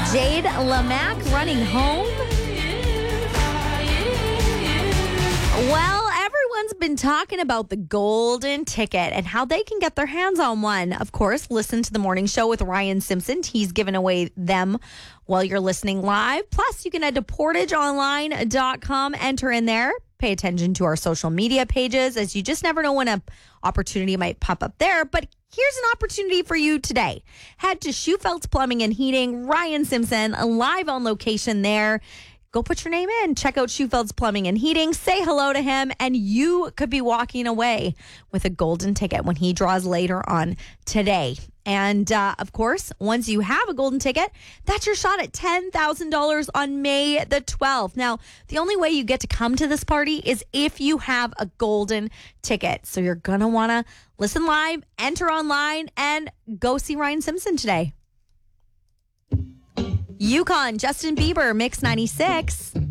Jade Lamack running home. Well, everyone's been talking about the golden ticket and how they can get their hands on one. Of course, listen to the morning show with Ryan Simpson. He's giving away them while you're listening live. Plus, you can head to portageonline.com, enter in there. Pay attention to our social media pages, as you just never know when an opportunity might pop up there. But here's an opportunity for you today. Head to Schufeld's Plumbing and Heating. Ryan Simpson, live on location there. Go put your name in. Check out Schufeld's Plumbing and Heating. Say hello to him, and you could be walking away with a golden ticket when he draws later on today. And, of course, once you have a golden ticket, that's your shot at $10,000 on May the 12th. Now, the only way you get to come to this party is if you have a golden ticket. So you're going to want to listen live, enter online, and go see Ryan Simpson today. Yukon, Justin Bieber, Mix 96.